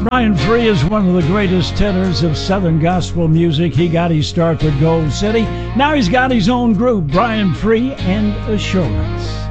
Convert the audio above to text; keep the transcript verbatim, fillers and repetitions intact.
Brian Free is one of the greatest tenors of Southern gospel music. He got his start with Gold City. Now he's got his own group, Brian Free and Assurance.